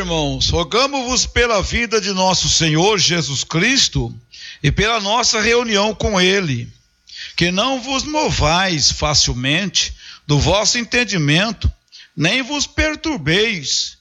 irmãos, rogamo-vos pela vida de nosso Senhor Jesus Cristo e pela nossa reunião com Ele, que não vos movais facilmente do vosso entendimento, nem vos perturbeis